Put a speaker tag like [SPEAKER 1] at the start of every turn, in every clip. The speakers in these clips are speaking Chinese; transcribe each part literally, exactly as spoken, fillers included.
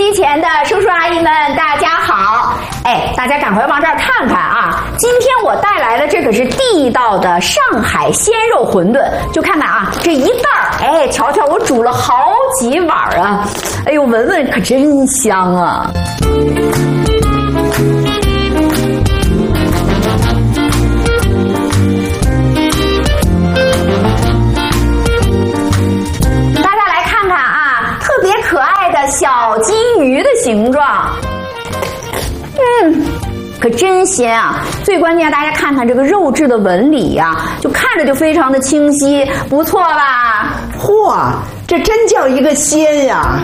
[SPEAKER 1] 机前的叔叔阿姨们，大家好！哎，大家赶快往这儿看看啊！今天我带来的这可是地道的上海鲜肉馄饨，就看看啊，这一袋儿，哎，瞧瞧，我煮了好几碗啊！哎呦，闻闻可真香啊！可爱的小金鱼的形状，嗯，可真鲜啊！最关键，大家看看这个肉质的纹理呀、啊，就看着就非常的清晰，不错吧？
[SPEAKER 2] 嚯，这真叫一个鲜呀！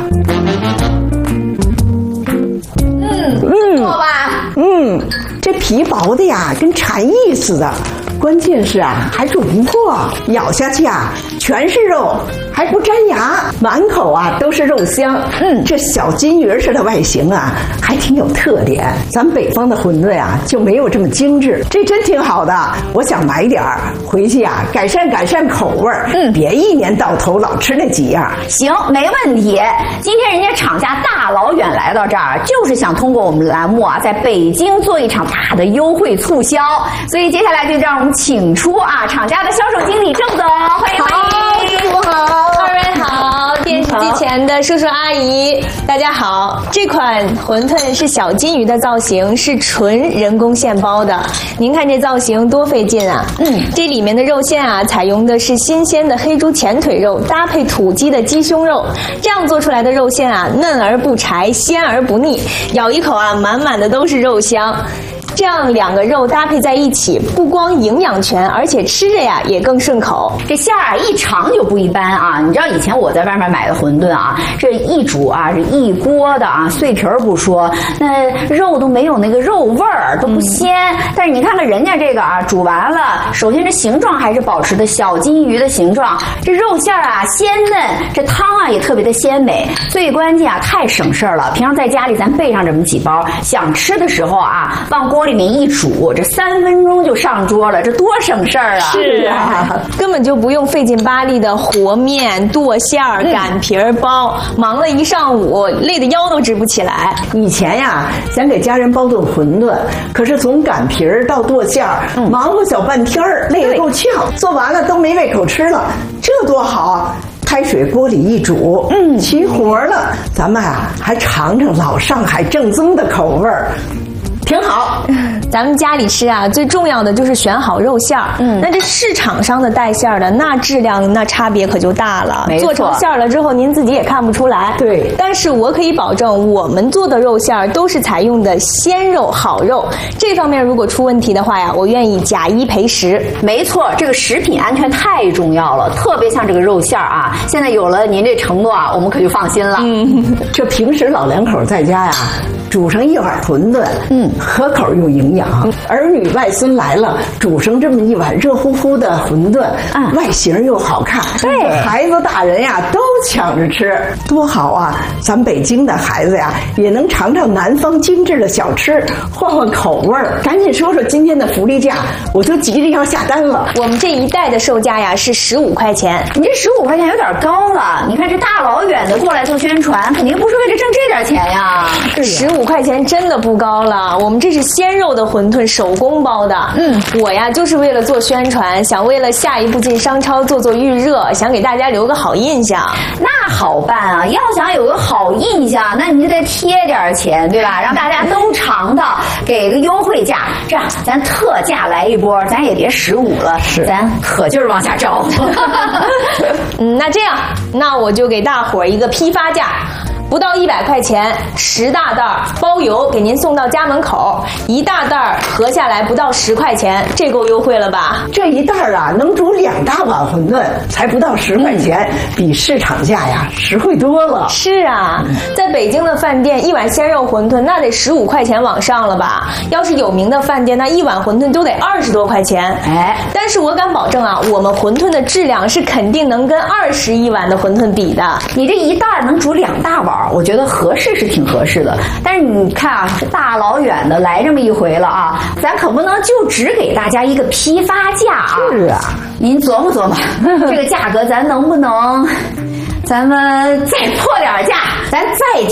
[SPEAKER 1] 嗯，不错吧？
[SPEAKER 2] 嗯，这皮薄的呀，跟蝉翼似的。关键是啊，还煮不破，咬下去啊，全是肉，还不粘牙，满口啊都是肉香。嗯，这小金鱼似的外形啊，还挺有特点。咱北方的馄饨啊，就没有这么精致，这真挺好的。我想买点儿回去啊，改善改善口味儿。嗯，别一年到头老吃那几样。
[SPEAKER 1] 行，没问题。今天人家厂家大老远来到这儿，就是想通过我们栏目啊，在北京做一场大的优惠促销。所以接下来就让我们请出啊厂家的销售经理郑总，欢迎欢迎，
[SPEAKER 3] 师傅好，二位好，电视机前的叔叔阿姨大家好。这款馄饨是小金鱼的造型，是纯人工现包的。您看这造型多费劲啊！嗯，这里面的肉馅啊，采用的是新鲜的黑猪前腿肉，搭配土鸡的鸡胸肉，这样做出来的肉馅啊，嫩而不柴，鲜而不腻，咬一口啊，满满的都是肉香。这样两个肉搭配在一起，不光营养全，而且吃着呀也更顺口。
[SPEAKER 1] 这馅儿啊一尝就不一般啊！你知道以前我在外面买的馄饨啊，这一煮啊是一锅的啊，碎皮儿不说，那肉都没有那个肉味儿，都不鲜。嗯、但是你看看人家这个啊，煮完了，首先这形状还是保持的小金鱼的形状，这肉馅儿啊鲜嫩，这汤啊也特别的鲜美。最关键啊，太省事儿了。平常在家里咱备上这么几包，想吃的时候啊，往锅里面一煮，这三分钟就上桌了，这多省事儿啊！
[SPEAKER 3] 是啊，根本就不用费劲巴力的和面、剁馅儿、擀皮儿、包，忙了一上午，累得腰都直不起来。
[SPEAKER 2] 以前呀，想给家人包顿馄饨，可是从擀皮儿到剁馅儿，嗯、忙活小半天儿，累得够呛，做完了都没胃口吃了，这多好！开水锅里一煮，嗯，齐活了，咱们啊还尝尝老上海正宗的口味儿。挺好，
[SPEAKER 3] 咱们家里吃啊，最重要的就是选好肉馅儿。嗯，那这市场上的带馅儿的，那质量那差别可就大了。
[SPEAKER 1] 没错，
[SPEAKER 3] 做成馅儿了之后，您自己也看不出来。
[SPEAKER 2] 对，
[SPEAKER 3] 但是我可以保证，我们做的肉馅儿都是采用的鲜肉好肉。这方面如果出问题的话呀，我愿意假一赔十。
[SPEAKER 1] 没错，这个食品安全太重要了，特别像这个肉馅儿啊，现在有了您这承诺啊，我们可就放心了。
[SPEAKER 2] 嗯，这平时老两口在家呀，煮上一碗馄饨，嗯。可口又营养，儿女外孙来了，煮上这么一碗热乎乎的馄饨，嗯、外形又好看，对，孩子大人呀都抢着吃，多好啊！咱北京的孩子呀，也能尝尝南方精致的小吃，换换口味儿。赶紧说说今天的福利价，我就急着要下单了。
[SPEAKER 3] 我们这一袋的售价呀是十五块钱，
[SPEAKER 1] 你这十五块钱有点高了。你看这大老远的过来做宣传，肯定不是为了挣这点钱呀。
[SPEAKER 3] 十五块钱真的不高了。我们这是鲜肉的馄饨，手工包的。嗯，我呀就是为了做宣传，想为了下一步进商超做做预热，想给大家留个好印象。
[SPEAKER 1] 那好办啊，要想有个好印象，那你就得贴点钱，对吧？让大家都尝到，给个优惠价。这样，咱特价来一波，咱也别十五了，是咱可劲儿往下招。
[SPEAKER 3] 嗯，那这样，那我就给大伙儿一个批发价。不到一百块钱，十大袋包邮，给您送到家门口。一大袋合下来不到十块钱，这够优惠了吧？
[SPEAKER 2] 这一袋啊，能煮两大碗馄饨，才不到十块钱，嗯、比市场价呀实惠多了。
[SPEAKER 3] 是啊，在北京的饭店，一碗鲜肉馄饨那得十五块钱往上了吧？要是有名的饭店，那一碗馄饨都得二十多块钱。哎，但是我敢保证啊，我们馄饨的质量是肯定能跟二十一碗的馄饨比的。
[SPEAKER 1] 你这一袋能煮两大碗。我觉得合适是挺合适的，但是你看啊，这大老远的来这么一回了啊，咱可不能就只给大家一个批发价啊！
[SPEAKER 2] 是啊，
[SPEAKER 1] 您琢磨琢磨，这个价格咱能不能，咱们再破点价，咱再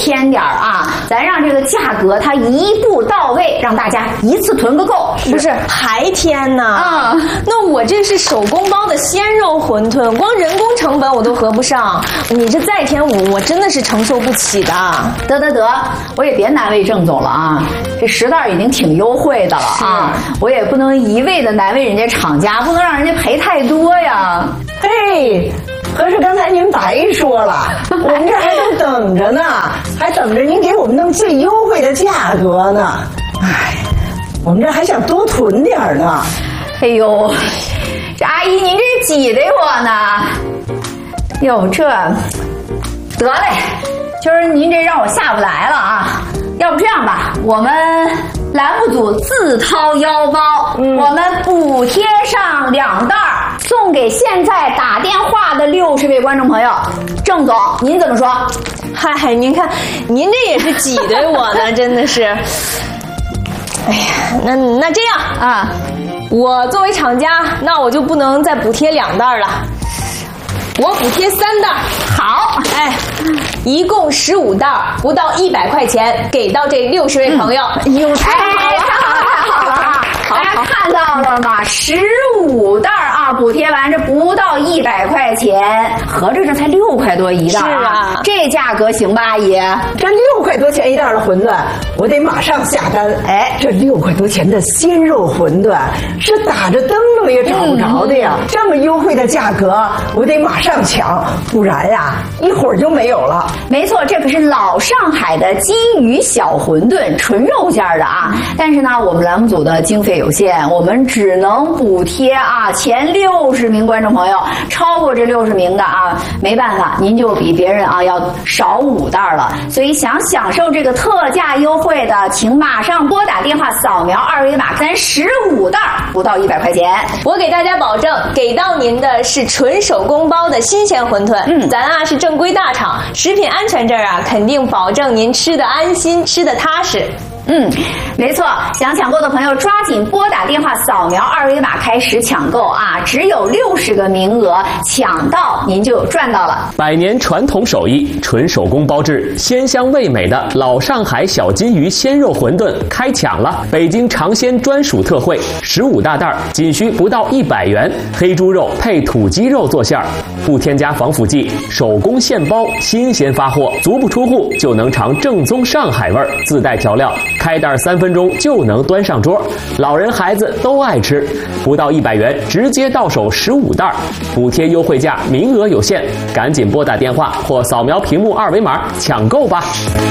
[SPEAKER 1] 添点儿啊，咱让这个价格它一步到位，让大家一次囤个够。
[SPEAKER 3] 不是还添呢？
[SPEAKER 1] 啊、
[SPEAKER 3] 嗯，那我这是手工包的鲜肉馄饨，光人工成本我都合不上，你这再添五，我真的是承受不起的。
[SPEAKER 1] 得得得，我也别难为郑总了啊，这十袋已经挺优惠的了啊，我也不能一味的难为人家厂家，不能让人家赔太多呀。
[SPEAKER 2] 嘿，可是刚才您白说了，我们这还正等着呢，还等着您给我们弄最优惠的价格呢。哎，我们这还想多囤点呢。
[SPEAKER 1] 哎呦，这阿姨您这挤得我呢。哟，这得嘞，今儿您这让我下不来了啊。要不这样吧，我们栏目组自掏腰包，嗯、我们补贴上两袋儿，送给现在打电话的六十位观众朋友。郑总，您怎么说？
[SPEAKER 3] 嗨，您看，您这也是挤兑我呢，真的是。哎呀，那那这样
[SPEAKER 1] 啊，
[SPEAKER 3] 我作为厂家，那我就不能再补贴两袋了。我补贴三袋，
[SPEAKER 1] 好，
[SPEAKER 3] 哎，一共十五袋，不到一百块钱，给到这六十位朋友。
[SPEAKER 1] 嗯、有太好了，太好了啊！大家看到了吗？十五袋啊，补贴完这不到一百块钱，合着这才六块多一袋啊！
[SPEAKER 3] 是啊，
[SPEAKER 1] 这价格行吧，阿姨？
[SPEAKER 2] 这六块多钱一袋的馄饨，我得马上下单。哎，这六块多钱的鲜肉馄饨是打着灯笼也找不着的呀！嗯、这么优惠的价格，我得马上抢，不然呀，一会儿就没有了。
[SPEAKER 1] 没错，这可是老上海的金鱼小馄饨，纯肉馅的啊！但是呢，我们栏目组的经费有限，我们只能补贴啊前六十名观众朋友，超过这六十名的啊，没办法，您就比别人啊要少五袋了。所以想享受这个特价优惠的，请马上拨打电话扫描二维码，咱十五袋不到一百块钱。
[SPEAKER 3] 我给大家保证，给到您的是纯手工包的新鲜馄饨。嗯，咱啊是正规大厂，食品安全这儿啊肯定保证您吃得安心，吃得踏实。
[SPEAKER 1] 嗯，没错，想抢购的朋友抓紧拨打电话扫描二维码开始抢购啊！只有六十个名额，抢到您就赚到了。
[SPEAKER 4] 百年传统手艺，纯手工包制，鲜香味美的老上海小金鱼鲜肉馄饨开抢了！北京尝鲜专属特惠，十五大袋，仅需不到一百元，黑猪肉配土鸡肉做馅儿，不添加防腐剂，手工现包，新鲜发货，足不出户就能尝正宗上海味儿，自带调料。开袋三分钟就能端上桌，老人孩子都爱吃，不到一百元直接到手十五袋，补贴优惠价，名额有限，赶紧拨打电话或扫描屏幕二维码抢购吧。